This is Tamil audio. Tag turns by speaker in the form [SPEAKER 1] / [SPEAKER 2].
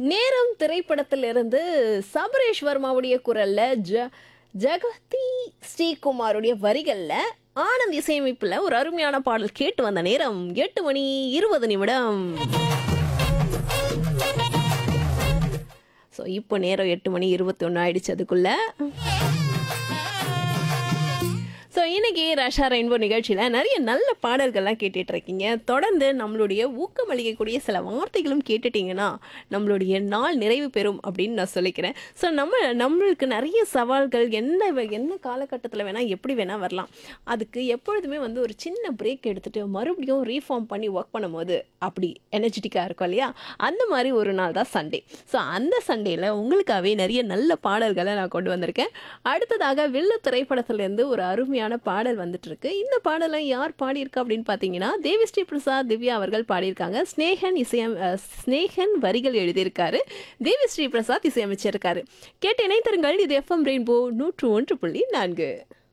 [SPEAKER 1] நேரம் திரைப்படத்திலிருந்து சபரேஷ் வர்மாவுடைய குரல்ல ஜெகதி ஸ்ரீகுமாருடைய வரிகள்ல ஆனந்த் இசையமைப்புல ஒரு அருமையான பாடல் கேட்டு வந்த நேரம் 8:20. ஸோ இப்போ நேரம் 8:21 ஆயிடுச்சு அதுக்குள்ள. ஸோ இன்னைக்கு ரஷா ரெயின்போ நிகழ்ச்சியில் நிறைய நல்ல பாடல்கள்லாம் கேட்டுட்டு இருக்கீங்க. தொடர்ந்து நம்மளுடைய ஊக்கமளிக்கக்கூடிய சில வார்த்தைகளும் கேட்டுட்டிங்கன்னா நம்மளுடைய நாள் நிறைவு பெறும் அப்படின்னு நான் சொல்லிக்கிறேன். ஸோ நம்மளுக்கு நிறைய சவால்கள் என்ன காலகட்டத்தில் வேணால் எப்படி வேணால் வரலாம். அதுக்கு எப்பொழுதுமே ஒரு சின்ன பிரேக் எடுத்துகிட்டு மறுபடியும் ரீஃபார்ம் பண்ணி ஒர்க் பண்ணும்போது அப்படி எனர்ஜெட்டிக்காக இருக்கும் இல்லையா? அந்த மாதிரி ஒரு நாள் தான் சண்டே. ஸோ அந்த சண்டேயில் உங்களுக்காகவே நிறைய நல்ல பாடல்களை நான் கொண்டு வந்திருக்கேன். அடுத்ததாக வில்லு திரைப்படத்திலேருந்து ஒரு அருமையான பாடல் வந்துட்டு இருக்கு. இந்த பாடலை யார் பாடியிருக்கா அப்படின்னு பார்த்தீங்கன்னா தேவி ஸ்ரீ பிரசாத் திவ்யா அவர்கள் பாடியிருக்காங்க. ஸ்னேகன் வரிகள் எழுதியிருக்காரு. தேவி ஸ்ரீ பிரசாத் இசையமைச்சிருக்காரு. கேட்டு இணைத்தருங்கள். இது FM ரெயின்போ 101.4.